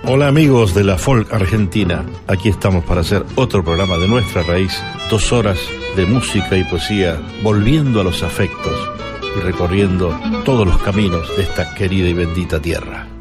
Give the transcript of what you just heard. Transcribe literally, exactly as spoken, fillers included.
Hola amigos de la folk argentina, aquí estamos para hacer otro programa de Nuestra Raíz, dos horas de música y poesía, volviendo a los afectos y recorriendo todos los caminos de esta querida y bendita tierra.